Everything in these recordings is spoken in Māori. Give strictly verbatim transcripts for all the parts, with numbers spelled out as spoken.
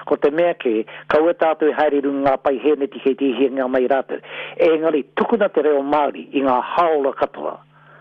ko te mea ke, kau e tātou haere runga pai hene ti hei tihi ngā mai rātou. E ngari, tukuna te reo Māori i ngā haola katoa.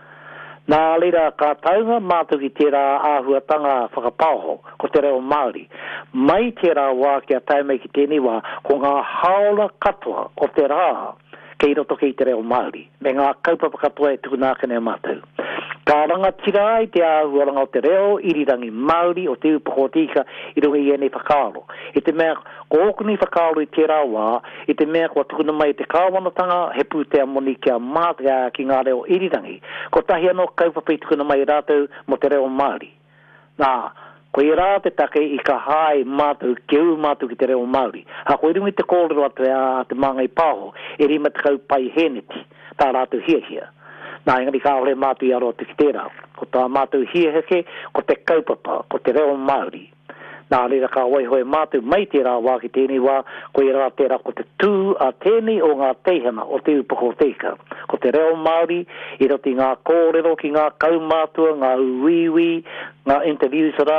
Nā lera ka taunga mātou ki tērā āhuatanga whakapāho ko te reo Māori. Mai tērā wā kia taumai ki tēnei wā ko ngā haola katoa o te rā kei roto kei te reo Māori. Me ngā kaupapa katoa e tukuna kene mātou. Ka ranga tira ai te āhuaranga o te reo, irirangi Māori o te upakotika i runga i ene whakaaro. I te mea, ko okuni whakaaro i tērā wā, i te mea kua tukuna mai te kāwanatanga, he pūtea moni kia mātia ki ngā reo irirangi. Ko tahi anō kaupapa i tukuna mai rātou mo te reo Māori. Nā, ko i rā te take i ka hae mātou, keu mātou ki te reo Māori. Ha ko i rungi te kōrero atu a te māngai pāho, e rima te kau pai heneti, tā rātou hia hia. Nā ingari ka ole mātou i aroa te ki tērā. Ko tā mātou hia heke, ko te kaupapa, ko te reo Māori. Nā rira ka waihoe mātou mai tērā wā ki tēnei wā, ko i rā tērā ko te tū a tēnei o ngā teihana o te upako teika. Ko te reo Māori, i roti ngā kōrero ki ngā kaumātua, ngā uiwi, ngā interviews rā,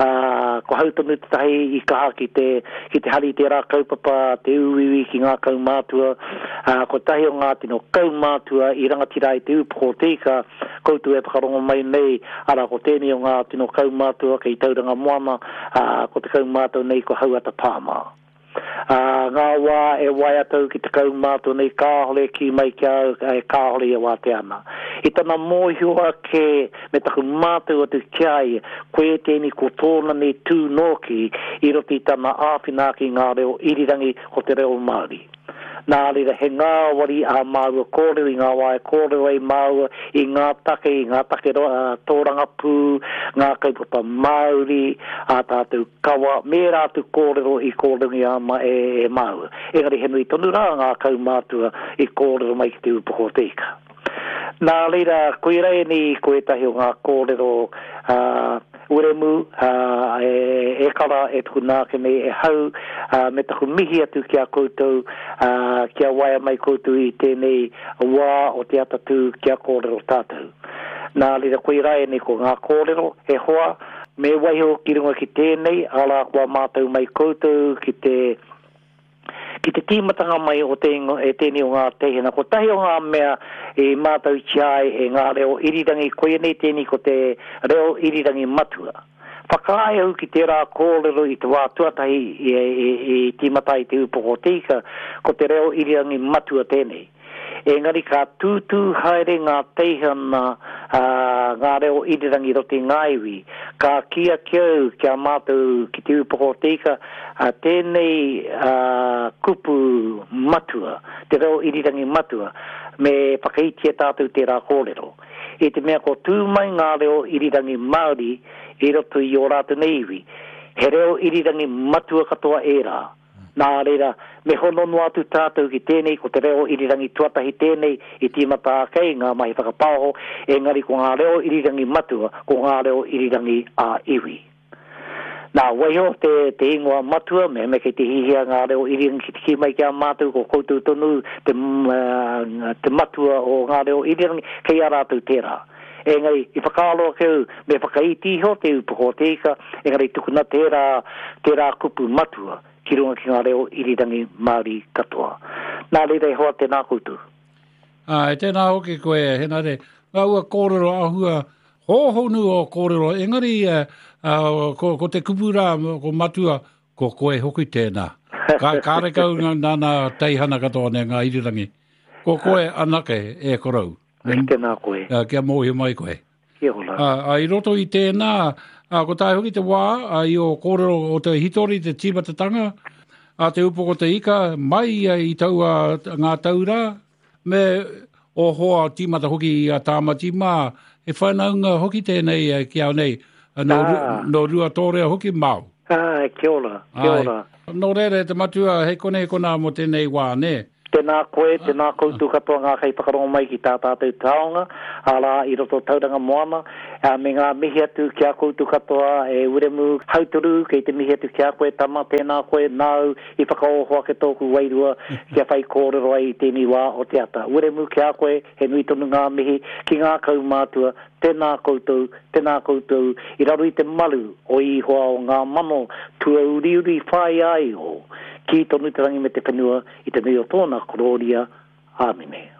uh, ko hautanu te tahi i kaha ki te, ki te hari tērā kaupapa, te uiwi ki ngā kaumātua, uh, ko tahi o ngā tino kaumātua i rangatira i te upako teika, koutu e pakarongo mai nei, ara ko tēnei o ngā tino kaumātua, kei tauranga moana, uh, ko te kaumātua nei ko hauata pāma. Uh, ngā wā e wai atau ki te kaumātua nei kāhole ki mai kia e kāhole e wā te ana. I tana mōhioa ke me taku mātua tu kiai, koe tēni ko tōna nei tū nōki i roti tana āwhina ki ngā reo irirangi ko te reo Māori. Nā rira he ngā wari a māua kōrero i ngā wae kōrero i māua i ngā take, i ngā take uh, tōranga pū, ngā kaupapa Māori, a tātou kawa, me rātu kōrero i kōrero i ama e, e māua. Engari he nui tonu rā ngā kaumātua i kōrero mai ki te upako teika. Nā rira, koe rei ni koe tahi o ngā kōrero uh, uremu, uh, e, e kara e tuku nāke me e hau, uh, me taku mihi atu kia koutou, uh, kia waia mai koutou i tēnei wā o te atatu kia kōrero tātou. Nā rira koe rei ni ko ngā kōrero e hoa, me waiho ki runga ki tēnei, ala kua mātou mai koutou ki te ki te tīmatanga mai o te, e tēnei o ngā tehena. Ko tahi o ngā mea e mātou tiai e ngā reo irirangi, koe nei tēnei ko te reo irirangi matua. Whakae au ki tērā kōrero i te wā tuatahi i, i, i tīmatai te upoko tika, ko te reo irirangi matua tēnei. Engari ka tūtū haere ngā teihana uh, ngā reo irirangi roti ngāiwi, ka kia kiau kia mātou ki te upoko tika, uh, tēnei uh, kupu matua, te reo irirangi matua, me whakaitia tātou tērā kōrero. E te mea ko tūmai ngā reo irirangi Māori e roto i o rātu neiwi, he reo irirangi matua katoa e rā. Nā reira, me honono atu tātou ki tēnei, ko te reo irirangi tuatahi tēnei, i tīmata kei ngā mahi whakapāho, engari ko ngā reo irirangi matua, ko ngā reo irirangi a iwi. Nā, waiho te, te ingoa matua, me me kei te hihia ngā reo irirangi ki te ki mai kia mātou, ko koutou tonu, te, uh, te matua o ngā reo irirangi, kei arātou tērā. Engari, i whakaaloa keu, me whakaitiho te upako teika, engari tukuna tērā, tērā kupu matua, ki runga ki ngā reo irirangi Māori katoa. Nā reira e hoa tēnā koutou. Ah, e tēnā hoki koe, hena re, ngā ua kōrero ahua, hōhonu o kōrero, engari uh, uh, ko, ko te kupura, ko matua, ko koe hoki tēnā. Ka, kāre kau nāna teihana katoa ne ngā irirangi. Ko koe anake e korau. Tēnā koe. Uh, kia mōhio mai koe. Kia hola. Uh, I roto i tēnā, Uh, ko tai hoki te wā, uh, i o kōrero o te hitori, te tīmatatanga, a te upoko te ika, mai uh, i taua ngā taura, me o hoa tīmata hoki i a tāmati mā, e whanaunga hoki tēnei uh, ki au nei, uh, no, ah. no rua tōrea hoki mau. Ah, kia ora, kia ora. No rere, te matua, he kone he kona mo tēnei wā, ne? Tēnā tēnā koe, tēnā koutu katoa ngā kai whakarongo mai ki tā tātou taonga, ala i roto tauranga moana, a me ngā mihi atu kia koutu katoa e uremu hauturu, kei te mihi atu kia koe tama, tēnā koe nāu i whakaohoa ke tōku wairua, kia whai kōrero ai i tēni wā o te ata. Uremu kia koe, he nui tonu ngā mihi, ki ngā kaumātua, tēnā koutou, tēnā koutou, i raru i te malu o i hoa o ngā mano tua uri uri whai ai o, ki tonu te rangi me te whenua, i te nui o tōna kororia, āmine.